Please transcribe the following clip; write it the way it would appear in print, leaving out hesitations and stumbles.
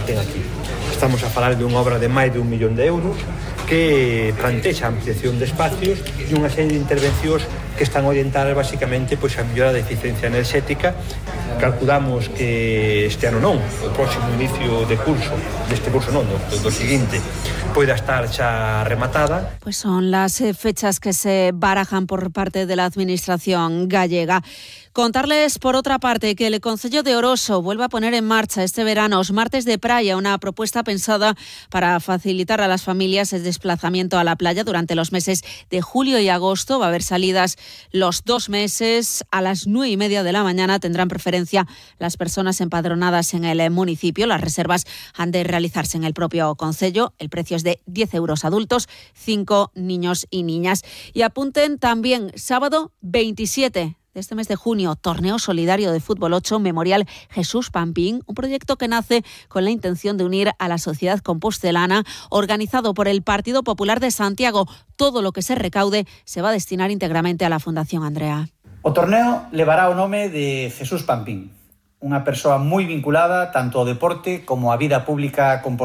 ten aquí. Estamos a falar dunha obra de máis de 1 millón de euros que plantexa a ampliación de espacios e unha serie de intervencións que están orientadas basicamente pois a mellorar a eficiencia enerxética. Calculamos que este ano non, o próximo inicio de curso, deste curso non, do seguinte, poida estar xa rematada. Pues son las fechas que se barajan por parte de la Administración gallega. Contarles, por otra parte, que el Concello de Oroso vuelve a poner en marcha este verano os martes de praia, una propuesta pensada para facilitar a las familias el desplazamiento a la playa durante los meses de julio y agosto. Va a haber salidas los 2 meses. A las 9:30 de la mañana tendrán preferencia las personas empadronadas en el municipio. Las reservas han de realizarse en el propio concello. El precio es de 10 euros adultos, 5 niños y niñas. Y apunten también, sábado 27 de este mes de junio, Torneo Solidario de Fútbol 8 Memorial Jesús Pampín, un proyecto que nace con la intención de unir a la sociedad compostelana, organizado por el Partido Popular de Santiago. Todo lo que se recaude se va a destinar íntegramente a la Fundación Andrea. O torneo levará o nome de Jesús Pampín, unha persoa moi vinculada tanto ao deporte como á vida pública compostelana.